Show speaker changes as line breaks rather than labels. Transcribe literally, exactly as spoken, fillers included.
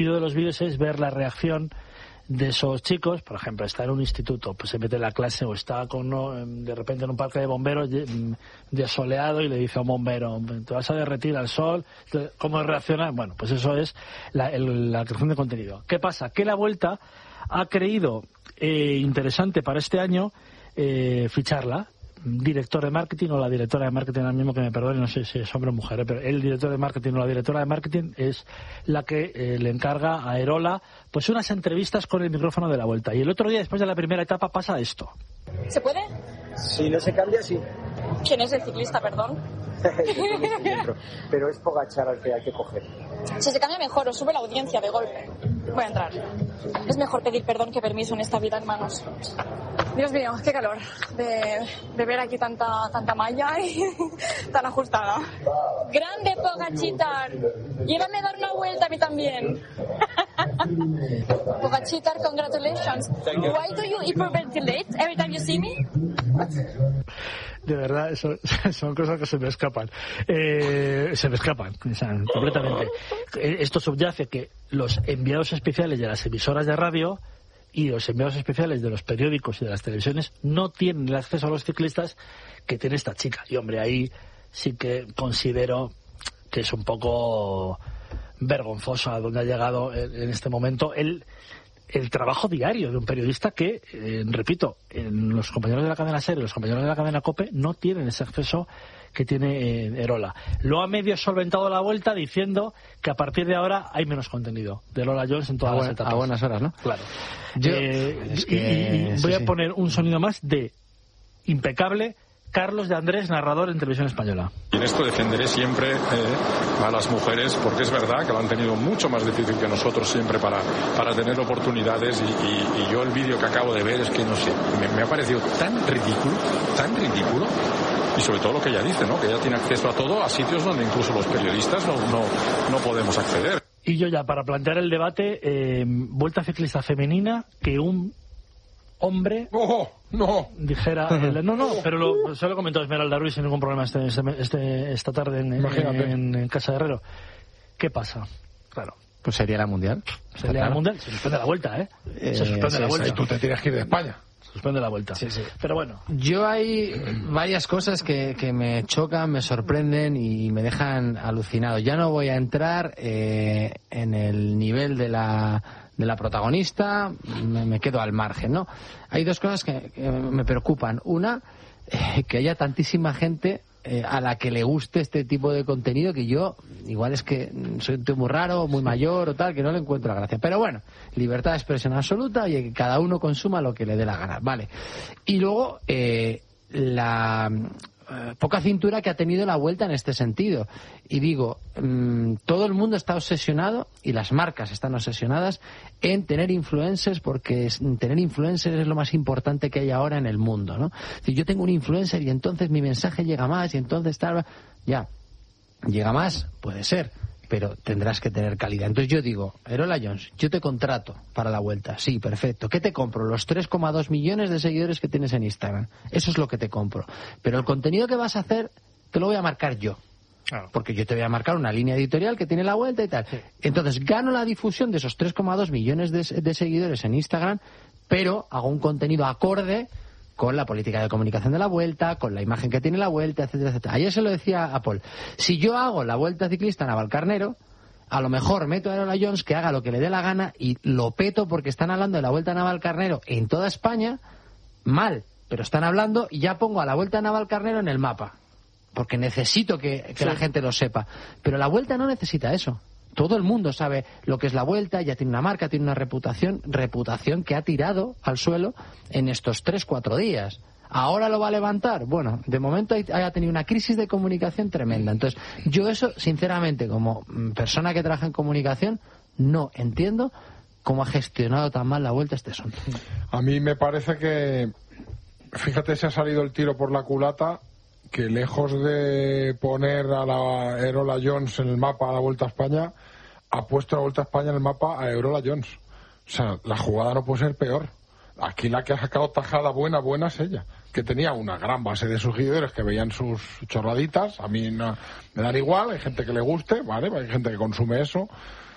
de los vídeos es ver la reacción de esos chicos. Por ejemplo, está en un instituto, pues se mete en la clase, o está con uno, de repente en un parque de bomberos de soleado, y le dice a un bombero: te vas a derretir al sol. ¿Cómo reacciona? Bueno, pues eso es la, el, la creación de contenido. ¿Qué pasa? Que La Vuelta ha creído eh, interesante para este año eh, ficharla. Director de marketing o la directora de marketing, al mismo que me perdone, no sé si es hombre o mujer, ¿eh? Pero el director de marketing o la directora de marketing es la que eh, le encarga a Erola pues unas entrevistas con el micrófono de La Vuelta. Y el otro día, después de la primera etapa, pasa esto.
¿Se puede?
Si no se cambia, sí.
¿Quién es el ciclista, perdón?
Pero es Pogačar al que hay que coger.
Si se cambia mejor, o sube la audiencia de golpe. Voy a entrar. Es mejor pedir perdón que permiso en esta vida, hermanos. Dios mío, qué calor de, de ver aquí tanta tanta malla y tan ajustada. Grande Pogačar. Llévame a dar una vuelta a mí también. Pogačar, congratulations. Why do you hyperventilate every time you see me?
De verdad, eso, son cosas que se me escapan. Eh, se me escapan, o sea, completamente. Esto subyace que los enviados especiales de las emisoras de radio y los enviados especiales de los periódicos y de las televisiones no tienen el acceso a los ciclistas que tiene esta chica. Y hombre, ahí sí que considero que es un poco vergonzoso a donde ha llegado en, en este momento el, el trabajo diario de un periodista que, eh, repito, en los compañeros de la cadena SER y los compañeros de la cadena COPE no tienen ese acceso que tiene eh, Erola. Lo ha medio solventado La Vuelta diciendo que a partir de ahora hay menos contenido de Lola Jones en todas
a
las
buen,
etapas.
A buenas horas, ¿no?
Claro.
Yo,
eh,
es que,
y, y
sí,
voy a
sí.
poner un sonido más de impecable Carlos de Andrés, narrador en Televisión Española.
Y en esto defenderé siempre eh, a las mujeres, porque es verdad que lo han tenido mucho más difícil que nosotros siempre para, para tener oportunidades, y, y, y yo el vídeo que acabo de ver es que, no sé, me, me ha parecido tan ridículo, tan ridículo, y sobre todo lo que ella dice, ¿no? Que ella tiene acceso a todo, a sitios donde incluso los periodistas no, no, no podemos acceder.
Y yo ya, para plantear el debate, eh, vuelta ciclista femenina, que un hombre
¡Oh, no!
dijera... El, no, no, pero lo, se lo comentó Esmeralda Ruiz sin ningún problema este, este, esta tarde en, en, en Casa de Herrero. ¿Qué pasa? Claro.
Pues sería la Mundial.
Sería
claro.
la Mundial. Se suspende la Vuelta, ¿eh?
eh
se suspende
sí,
la Vuelta.
Y tú te tienes que ir de España.
Se suspende la Vuelta.
Sí, sí.
Pero bueno.
Yo hay varias cosas que, que me chocan, me sorprenden y me dejan alucinado. Ya no voy a entrar eh, en el nivel de la... de la protagonista, me, me quedo al margen, ¿no? Hay dos cosas que, que me preocupan. Una, eh, que haya tantísima gente eh, a la que le guste este tipo de contenido, que yo, igual es que soy un tío muy raro, muy mayor o tal, que no le encuentro la gracia. Pero bueno, libertad de expresión absoluta y que cada uno consuma lo que le dé la gana, vale. Y luego, eh, la... Eh, poca cintura que ha tenido La Vuelta en este sentido. Y digo, mmm, todo el mundo está obsesionado, y las marcas están obsesionadas en tener influencers, porque es, tener influencers es lo más importante que hay ahora en el mundo, ¿no? Es decir, yo tengo un influencer y entonces mi mensaje llega más y entonces tal... Ya, llega más, puede ser, pero tendrás que tener calidad. Entonces yo digo, Erola Jones, yo te contrato para La Vuelta. Sí, perfecto. ¿Qué te compro? Los tres coma dos millones de seguidores que tienes en Instagram. Eso es lo que te compro. Pero el contenido que vas a hacer, te lo voy a marcar yo. Claro. Porque yo te voy a marcar una línea editorial que tiene La Vuelta y tal. Sí. Entonces gano la difusión de esos tres coma dos millones de, de seguidores en Instagram, pero hago un contenido acorde con la política de comunicación de La Vuelta, con la imagen que tiene La Vuelta, etcétera, etcétera. Ayer se lo decía a Paul. Si yo hago la Vuelta ciclista a Navalcarnero, a lo mejor meto a Erola Jones que haga lo que le dé la gana y lo peto porque están hablando de la Vuelta a Navalcarnero en toda España, mal, pero están hablando y ya pongo a la Vuelta a Navalcarnero en el mapa, porque necesito que, que sí. la gente lo sepa. Pero la Vuelta no necesita eso. Todo el mundo sabe lo que es la Vuelta, ya tiene una marca, tiene una reputación, reputación que ha tirado al suelo en estos tres, cuatro días. ¿Ahora lo va a levantar? Bueno, de momento haya tenido una crisis de comunicación tremenda. Entonces, yo eso, sinceramente, como persona que trabaja en comunicación, no entiendo cómo ha gestionado tan mal la Vuelta este asunto.
A mí me parece que, fíjate, se ha salido el tiro por la culata, que lejos de poner a la Erola Jones en el mapa a la Vuelta a España, ha puesto la Vuelta a España en el mapa a Erola Jones. O sea, la jugada no puede ser peor. Aquí la que ha sacado tajada buena, buena es ella, que tenía una gran base de seguidores que veían sus chorraditas. A mí no, me dan igual, hay gente que le guste, ¿vale? Hay gente que consume eso.